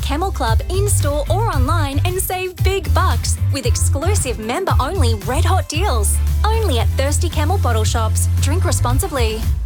Camel Club in-store or online and save big bucks with exclusive member-only red hot deals. Only at Thirsty Camel bottle shops. Drink responsibly.